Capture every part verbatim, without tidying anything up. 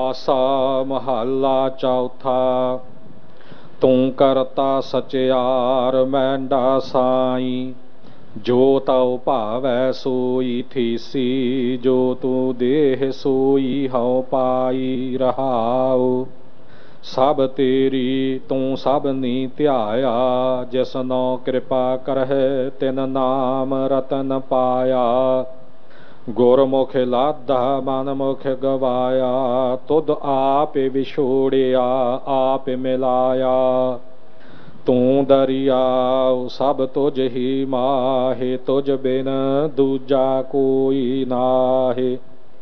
ਆਸਾ ਮਹੱਲਾ ਚੌਥਾ। ਤੂੰ ਕਰਤਾ ਸਚਿਆਰ ਮੈਂਡਾ ਸਾਈ, ਜੋ ਤਉ ਭਾਵੈ ਸੋਈ ਥੀਸੀ। ਜੋ ਤੂੰ ਦੇਹ ਸੋਈ ਹਉ ਪਾਈ ਰਹਾਉ। ਸਭ ਤੇਰੀ ਤੂੰ ਸਭਨੀ ਧਿਆਇਆ, ਜਿਸਨੋ ਕਿਰਪਾ ਕਰਹਿ ਤਿਨ ਨਾਮ ਰਤਨ ਪਾਇਆ। ਗੁਰਮੁਖ ਲਾਧਾ ਮਨ ਮੁਖ ਗਵਾਇਆ, ਤੁਧ ਆਪ ਵਿਛੋੜਿਆ ਆਪ ਮਿਲਾਇਆ। ਤੂੰ ਦਰਿਆਉ ਸਭ ਤੁਝ ਹੀ ਮਾਹੇ, ਤੁਝ ਬਿਨ ਦੂਜਾ ਕੋਈ ਨਾਹੇ।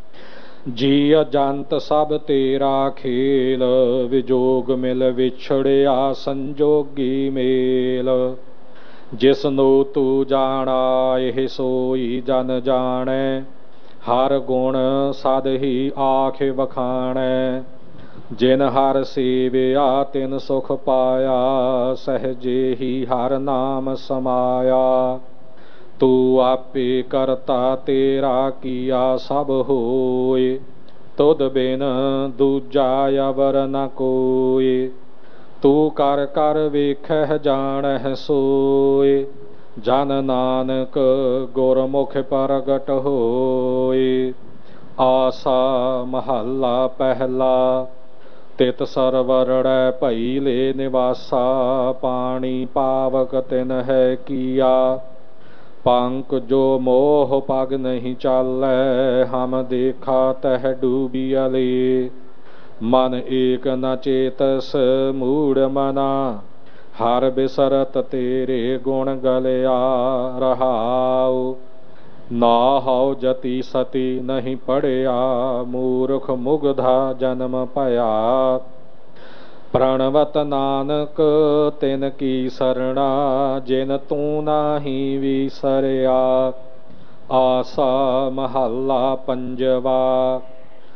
ਜੀ ਅਜੰਤ ਸਭ ਤੇਰਾ ਖੇਲ, ਵਿਜੋਗ ਮਿਲ ਵਿਛੜਿਆ ਸੰਜੋਗੀ ਮੇਲ। ਜਿਸਨੂੰ ਤੂੰ ਜਾਣਾ ਇਹ ਸੋਈ ਜਨ ਜਾਣੈ, ਹਰ ਗੁਣ ਸਦ ਹੀ ਆਖ ਵਖਾਣੈ। ਜਿਨ ਹਰ ਸੇਵਿਆ ਤਿਨ ਸੁਖ ਪਾਇਆ, ਸਹਜੇ ਹੀ ਹਰ ਨਾਮ ਸਮਾਇਆ। ਤੂੰ ਆਪੇ ਕਰਤਾ ਤੇਰਾ ਕੀਆ ਸਭ ਹੋਏ, ਤੁਧ ਬਿਨ ਦੂਜਾ ਅਵਰ ਨ ਕੋਇ। ਤੂੰ ਕਰ ਕਰ ਵੇਖਹਿ ਜਾਣਹਿ ਸੋਇ, ਜਨ ਨਾਨਕ ਗੁਰਮੁਖ ਪ੍ਰਗਟ ਹੋਇ। ਆਸਾ ਮਹੱਲਾ ਪਹਿਲਾ। ਤਿਤ ਸਰਵਰੜੈ ਭਈ ਲੈ ਨਿਵਾਸਾ, ਪਾਣੀ ਪਾਵਕ ਤਿਨ ਹੈ ਕੀਆ। ਪੰਕ ਜੋ ਮੋਹ ਪਗ ਨਹੀਂ ਚਾਲੈ, ਹਮ ਦੇਖਾ ਤਹ ਡੂਬਿਆ ਲੇ। ਮਨ ਏਕ ਨ ਚੇਤਸ ਮੂੜ ਮਨਾ, ਹਰ ਬਿਸਰਤ ਤੇਰੇ ਗੁਣ ਗਲਿਆ ਰਹਾਉ। ਨਾ ਹਉ ਜਤੀ ਸਤੀ ਨਹੀਂ ਪੜਿਆ, ਮੂਰਖ ਮੁਗਧਾ ਜਨਮ ਭਇਆ। ਪ੍ਰਣਵਤ ਨਾਨਕ ਤਿਨ ਕੀ ਸਰਣਾ, ਜਿਨ ਤੂੰ ਨਾਹੀ ਵਿਸਰਿਆ। ਆਸਾ ਮਹੱਲਾ ਪੰਜਵਾ।